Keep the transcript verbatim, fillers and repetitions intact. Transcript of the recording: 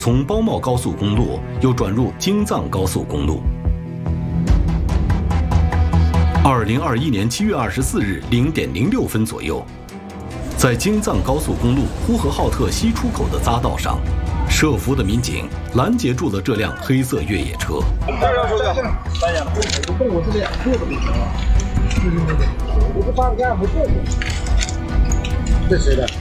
从包茂高速公路又转入京藏高速公路。二零二一年七月二十四日零点零六分左右，在京藏高速公路呼和浩特西出口的匝道上，设伏的民警拦截住了这辆黑色越野车。 这儿收个，三下。我动我这两个都没行啊。对对对对，我这八个架没动过。这谁的？